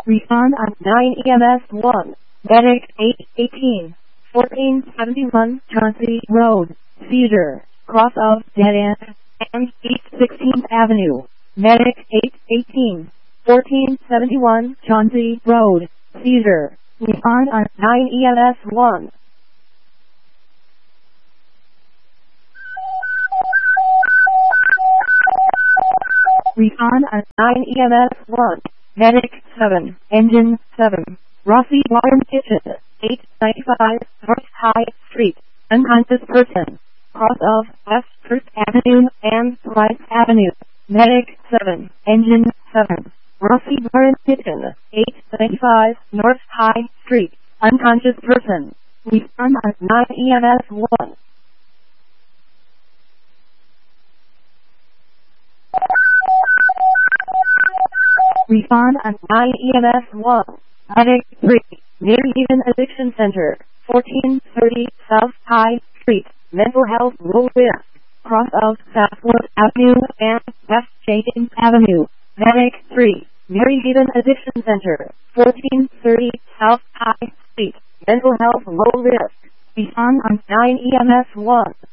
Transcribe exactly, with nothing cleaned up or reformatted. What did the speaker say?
Refund on nine E M S one. Medic eight eighteen. fourteen seventy-one Chauncey Road. Cedar. Cross of Dead End and East sixteenth Avenue. Medic eight eighteen. fourteen seventy-one Chauncey Road. Cedar. Refund on nine E M S one. Refund on nine E M S one. Medic seven. Engine seven. Rossi Warren Kitchen. eight ninety-five North High Street. Unconscious person. Cross of West First Avenue and Rice Avenue. Medic seven. Engine seven. Rossi Warren Kitchen. eight ninety-five North High Street. Unconscious person. Refund on nine E M S one. Refund on nine E M S one. Medic three. Mary Haven Addiction Center. fourteen thirty South High Street. Mental Health Low Risk. Cross of Southwood Avenue and West Jenkins Avenue. Medic three. Mary Haven Addiction Center. fourteen thirty South High Street. Mental Health Low Risk. Refund on nine E M S one.